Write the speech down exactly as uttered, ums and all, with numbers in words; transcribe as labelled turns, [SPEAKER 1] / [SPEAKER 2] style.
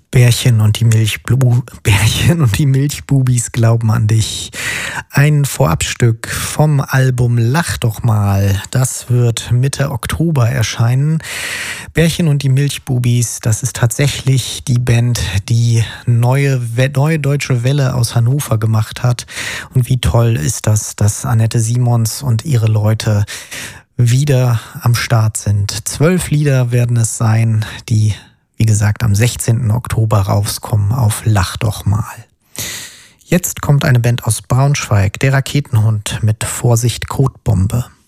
[SPEAKER 1] Bärchen und die Milchblu Bärchen und die Milchbubis glauben an dich. Ein Vorabstück vom Album Lach doch mal. Das wird Mitte Oktober erscheinen. Bärchen und die Milchbubis, das ist tatsächlich die Band, die neue, neue deutsche Welle aus Hannover gemacht hat. Und wie toll ist das, dass Annette Simons und ihre Leute wieder am Start sind. Zwölf Lieder werden es sein, die wie gesagt, am sechzehnten Oktober rauskommen auf Lach doch mal. Jetzt kommt eine Band aus Braunschweig, der Raketenhund mit Vorsicht Kotbombe.